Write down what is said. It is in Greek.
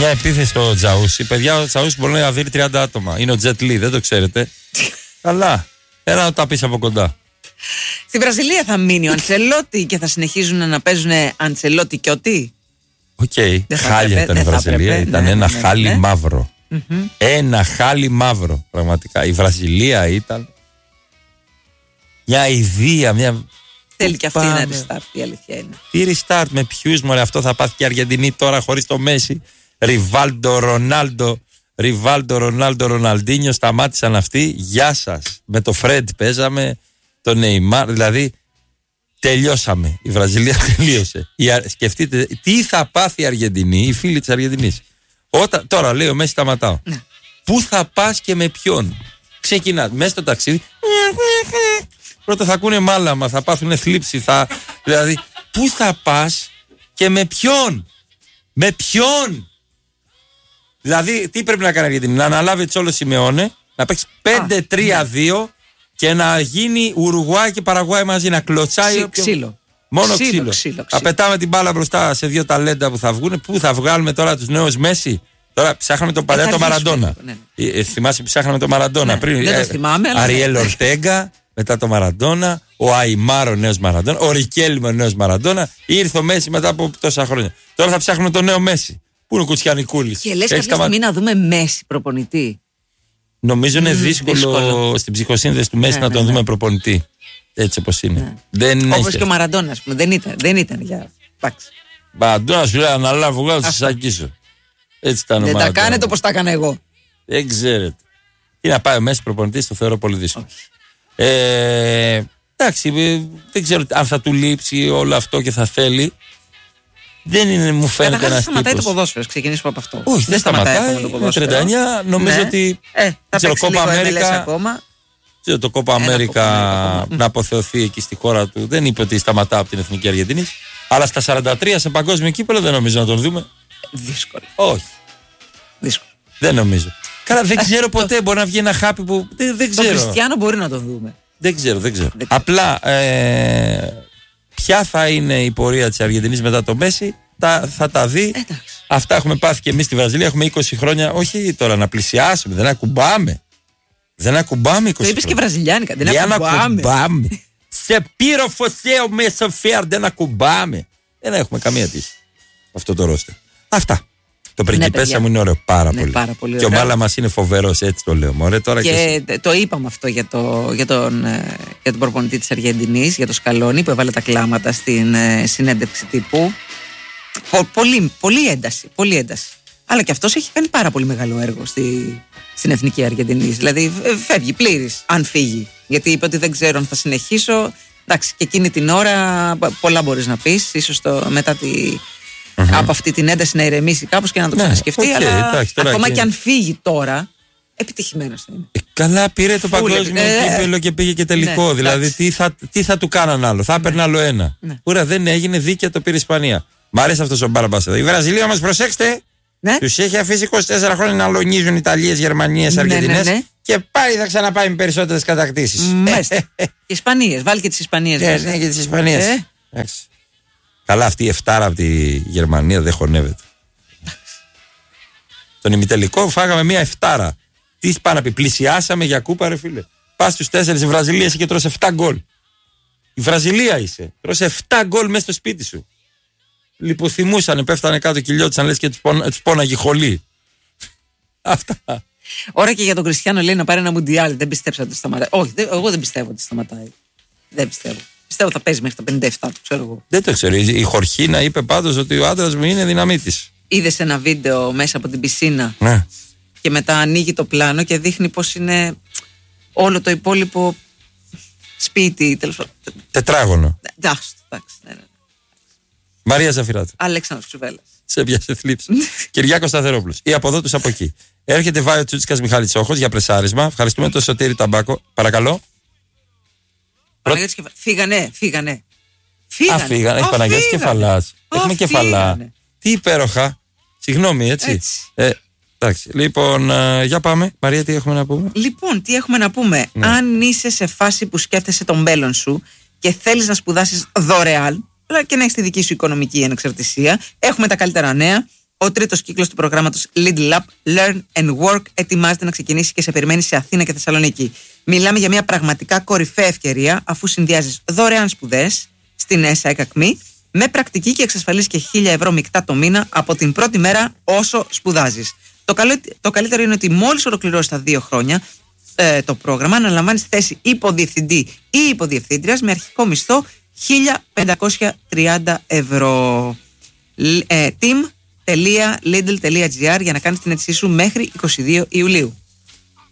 Μια επίθεση στο Τζαούσι. Παιδιά, ο Τζαούσι μπορεί να δει 30 άτομα. Είναι ο Τζετ Λι, δεν το ξέρετε. Καλά. Έλα να τα πεις από κοντά. Στη Βραζιλία θα μείνει ο Αντσελότη και θα συνεχίζουν να παίζουν Αντσελότη και ότι. Οκ. Χάλια ήταν η Βραζιλία. Ήταν ένα χάλι μαύρο. Ένα χάλι μαύρο. Πραγματικά. Η Βραζιλία ήταν μια ιδέα. Θέλει και αυτή ένα restart, η αλήθεια είναι. Τι restart, με ποιους μωρέ? Αυτό θα πάθει και η Αργεντινή τώρα χωρίς το Μέση. Ριβάλντο, Ρονάλντο, Ροναλντίνιο. Σταμάτησαν αυτοί. Γεια σας. Με το Φρέντ παίζαμε. Το Νεϊμάρ. Δηλαδή τελειώσαμε. Η Βραζιλία τελείωσε. Σκεφτείτε τι θα πάθει η Αργεντινή, οι φίλοι της Αργεντινής. Τώρα λέει ο Μέση, σταματάω. Ναι. Πού θα πας και με ποιον? Ξεκινάς μέσα στο ταξίδι. Πρώτα θα ακούνε μάλαμα, θα πάθουν θλίψη. Δηλαδή, πού θα πας και με ποιον? Με ποιον? Δηλαδή, τι πρέπει να κάνει η Αργεντινή? Να αναλάβει Τσόλο Σιμεώνε, να παίξει 5-3-2 και να γίνει Ουρουγουάη και Παραγουάη μαζί, να κλωτσάει. Ξύλο. Μόνο ξύλο. Θα πετάμε την μπάλα μπροστά σε δύο ταλέντα που θα βγουν. Πού θα βγάλουμε τώρα τους νέους Μέση? Τώρα ψάχναμε τον παλιά το Μαραντόνα. Ναι. Θυμάσαι που ψάχναμε τον Μαραντόνα πριν? Δεν το θυμάμαι. Αριέλ Ορτέγκα, μετά το Μαραντόνα. Ο Αϊμάρ ο νέος Μαραντόνα. Ο Ρικέλμ ο νέος Μαραντόνα. Ήρθε ο Μέση μετά από τόσα χρόνια. Τώρα θα ψάχνουμε τον νέο Μέση. Πού είναι ο Κουτσιανικούλης? Και λες κάποια στιγμή να δούμε Μέση προπονητή? Νομίζω είναι δύσκολο στην ψυχοσύνθεση του Μέση να τον δούμε προπονητή. Έτσι όπως είναι. Όπως και ο Μαραντόνα, ας πούμε. Δεν ήταν για. Μαραντόνα σου λέει αναλάβω εγώ να σας σακίσω. Έτσι ήταν ο Μαραντόνα. Δεν τα κάνετε όπως τα έκανα εγώ. Δεν ξέρετε. Τι να πάει ο Μέση προπονητής, το θεωρώ πολύ δύσκολο. Εντάξει, δεν ξέρω αν θα του λείψει όλο αυτό και θα θέλει. Δεν είναι, μου φαίνεται ένας τύπος. Σταματάει το ποδόσφαιρο, ξεκινήσουμε από αυτό. Όχι, δεν σταματάει. Με 39 νομίζω ότι. Θα παίξει λίγο MLS ακόμα. Το Κόπα Αμέρικα να αποθεωθεί εκεί στη χώρα του. Δεν είπε ότι σταματά από την Εθνική Αργεντινή. Αλλά στα 43 σε παγκόσμιο κύπελλο δεν νομίζω να τον δούμε. Δύσκολο. Όχι. Δύσκολο. Δεν νομίζω. Καλά, δεν ξέρω ποτέ. Μπορεί να βγει ένα χάπι που. Δεν ξέρω. Τον Κριστιάνο μπορεί να τον δούμε. Δεν ξέρω. Απλά ποια θα είναι η πορεία της Αργεντινής μετά το Μέση, θα τα δει. Αυτά έχουμε πάθει και εμείς στη Βραζιλία. Έχουμε 20 χρόνια. Όχι τώρα να πλησιάσουμε, δεν ακουμπάμε. Δεν ακουμπάμε 20 χρόνια. Το είπες και βραζιλιάνικα. Δεν ακουμπάμε. Σε πήρω φωσέο μέσα φέρ, δεν ακουμπάμε. Δεν έχουμε καμία τύχη αυτό το ρόστερ. Αυτά. Το πριγκιπέσα μου είναι ωραίο, πάρα πολύ. Πάρα πολύ και ο Μάλα μας είναι φοβερός, έτσι το λέω. Μωρέ, τώρα και το είπαμε αυτό για τον προπονητή της Αργεντινής, για τον Σκαλόνι, που έβαλε τα κλάματα στην συνέντευξη τύπου. Πολύ ένταση. Αλλά και αυτός έχει κάνει πάρα πολύ μεγάλο έργο στην Εθνική Αργεντινής. Δηλαδή φεύγει πλήρης, αν φύγει. Γιατί είπε ότι δεν ξέρω αν θα συνεχίσω. Εντάξει, και εκείνη την ώρα πολλά μπορείς να πεις. Ίσως μετά από αυτή την ένταση να ηρεμήσει κάπως και να το ξανασκεφτεί. Αλλά ακόμα και αν φύγει τώρα, επιτυχημένος θα είναι. Καλά, πήρε το παγκόσμιο κύπελλο και πήγε και τελικό. Δηλαδή, τι θα του κάναν άλλο? Θα έπαιρνε άλλο ένα. Ούρα, δεν έγινε, δίκαια το πήρε η Ισπανία. Μ' αρέσει αυτό ο Μπάρμπας εδώ. Η Βραζιλία μας, προσέξτε, τους έχει αφήσει 24 χρόνια να λονίζουν Ιταλίες, Γερμανίες, Αργεντινές. Και πάλι θα ξαναπάει με περισσότερες κατακτήσεις. Και Ισπανίες, βάλει και τις Ισπανίες. Ναι, και τις Ισπανίες. Καλά, αυτή η εφτάρα από τη Γερμανία δεν χωνεύεται. Τον ημιτελικό φάγαμε μια εφτάρα. Τι πάνε να πει, πλησιάσαμε για κούπα, ρε φίλε. Πας στους 4 Βραζιλίας και τρως 7 γκολ. Η Βραζιλία είσαι. Τρως 7 γκολ μέσα στο σπίτι σου. Λιποθυμούσανε, πέφτανε κάτω, κυλιώτησαν, λες και τους πόναγε χολή. Αυτά. Ώρα και για τον Κριστιάνο λέει να πάρει ένα μουντιάλ. Δεν πιστέψατε ότι σταματάει. Όχι, εγώ δεν πιστεύω ότι σταματάει. Δεν πιστεύω. Πιστεύω θα παίζει μέχρι τα 57, το ξέρω εγώ. Δεν το ξέρω. Η Χορχίνα είπε πάντως ότι ο άντρας μου είναι δυναμίτης. Είδες ένα βίντεο μέσα από την πισίνα. Ναι. Και μετά ανοίγει το πλάνο και δείχνει πως είναι όλο το υπόλοιπο σπίτι. Τετράγωνο. Εντάξει. Μαρία Ζαφυράτου. Αλέξανδρος Ξουβέλλας. Σε πιάσε θλίψη. Κυριάκος Σταθερόπουλος. Ή από εδώ τους από εκεί. Έρχεται Βάιο Τσούτσικας Μιχάλη Τσόχος για πρεσάρισμα. Ευχαριστούμε τον Σωτήρη Ταμπάκο. Παρακαλώ. Φύγανε. Φύγανε. Έχει Παναγιώτης Κεφαλάς. Έχουμε κεφαλά. Τι υπέροχα. Συγγνώμη, έτσι. Εντάξει. Λοιπόν, για πάμε. Μαρία, τι έχουμε να πούμε? Λοιπόν, τι έχουμε να πούμε. Ναι. Αν είσαι σε φάση που σκέφτεσαι το μέλλον σου και θέλεις να σπουδάσεις δωρεάν, αλλά και να έχεις τη δική σου οικονομική ανεξαρτησία, έχουμε τα καλύτερα νέα. Ο τρίτος κύκλος του προγράμματος Lidl Up Learn and Work ετοιμάζεται να ξεκινήσει και σε περιμένει σε Αθήνα και Θεσσαλονίκη. Μιλάμε για μια πραγματικά κορυφαία ευκαιρία, αφού συνδυάζεις δωρεάν σπουδές στην ΕΣΑ ΕΚΑΚΜΗ με πρακτική και εξασφαλίζεις και 1.000 ευρώ μεικτά το μήνα από την πρώτη μέρα όσο σπουδάζεις. Το καλύτερο είναι ότι μόλις ολοκληρώσεις τα 2 χρόνια το πρόγραμμα, αναλαμβάνεις θέση υποδιευθυντή ή υποδιευθύντριας με αρχικό μισθό 1.530 ευρώ. Team.lidl.gr για να κάνεις την αίτησή σου μέχρι 22 Ιουλίου.